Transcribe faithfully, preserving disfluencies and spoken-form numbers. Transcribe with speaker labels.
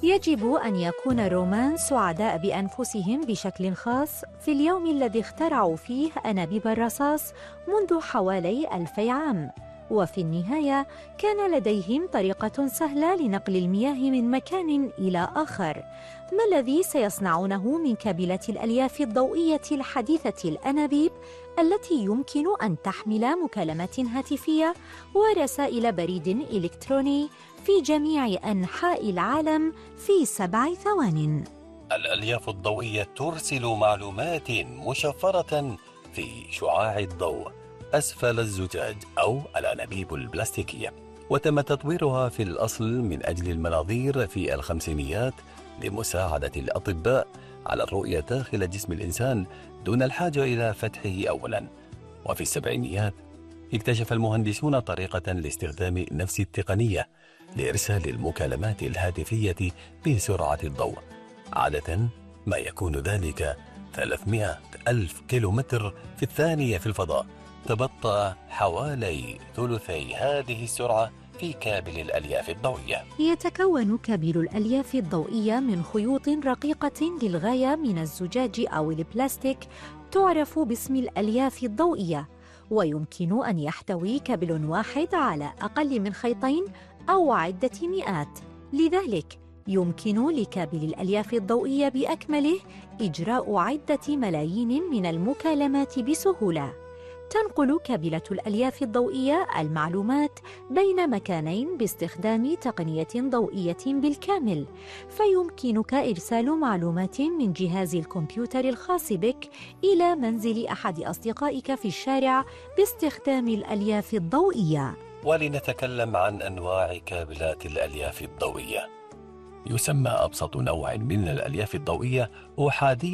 Speaker 1: يجب أن يكون الرومان سعداء بأنفسهم بشكل خاص في اليوم الذي اخترعوا فيه أنابيب الرصاص منذ حوالي ألفي عام. وفي النهاية كان لديهم طريقة سهلة لنقل المياه من مكان إلى آخر. ما الذي سيصنعونه من كابلات الألياف الضوئية الحديثة الأنابيب التي يمكن أن تحمل مكالمات هاتفية ورسائل بريد إلكتروني في جميع أنحاء العالم في سبع ثوان؟
Speaker 2: الألياف الضوئية ترسل معلومات مشفرة في شعاع الضوء أسفل الزجاج أو الأنابيب البلاستيكية، وتم تطويرها في الأصل من أجل المناظير في الخمسينيات لمساعدة الأطباء على الرؤية داخل جسم الإنسان دون الحاجة إلى فتحه أولا. وفي السبعينيات اكتشف المهندسون طريقة لاستخدام نفس التقنية لإرسال المكالمات الهاتفية بسرعة الضوء، عادة ما يكون ذلك ثلاثمائة ألف كيلومتر في الثانية في الفضاء. تبطأ حوالي ثلثي هذه السرعة في كابل الألياف الضوئية.
Speaker 1: يتكون كابل الألياف الضوئية من خيوط رقيقة للغاية من الزجاج أو البلاستيك تعرف باسم الألياف الضوئية، ويمكن أن يحتوي كابل واحد على أقل من خيطين أو عدة مئات. لذلك يمكن لكابل الألياف الضوئية بأكمله إجراء عدة ملايين من المكالمات بسهولة. تنقل كابلة الألياف الضوئية المعلومات بين مكانين باستخدام تقنية ضوئية بالكامل، فيمكنك إرسال معلومات من جهاز الكمبيوتر الخاص بك إلى منزل أحد أصدقائك في الشارع باستخدام الألياف الضوئية.
Speaker 2: ولنتكلم عن أنواع كابلات الألياف الضوئية. يسمى أبسط نوع من الألياف الضوئية أحادية